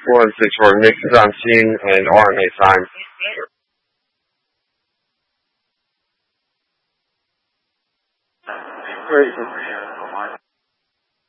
164 Nick is on scene and RNA time. Great.